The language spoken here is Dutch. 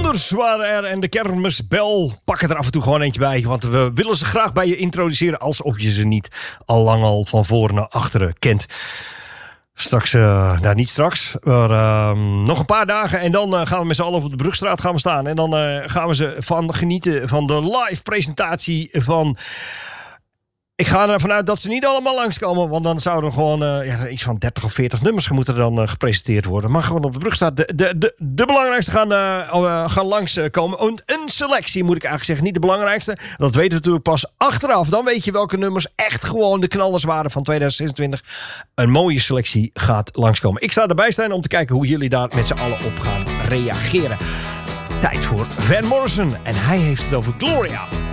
bijzonders waren er en de kermisbel. Pak er af en toe gewoon eentje bij, want we willen ze graag bij je introduceren alsof je ze niet al lang al van voren naar achteren kent. Straks, niet straks, maar nog een paar dagen en dan gaan we met z'n allen op de Brugstraat gaan we staan. En dan gaan we ze van genieten van de live presentatie van... Ik ga ervan uit dat ze niet allemaal langskomen, want dan zouden er gewoon iets van 30 of 40 nummers moeten dan gepresenteerd worden. Maar gewoon op de Brugstraat de belangrijkste gaan langskomen. Een selectie moet ik eigenlijk zeggen, niet de belangrijkste. Dat weten we natuurlijk pas achteraf. Dan weet je welke nummers echt gewoon de knallers waren van 2026. Een mooie selectie gaat langskomen. Ik sta erbij staan om te kijken hoe jullie daar met z'n allen op gaan reageren. Tijd voor Van Morrison en hij heeft het over Gloria.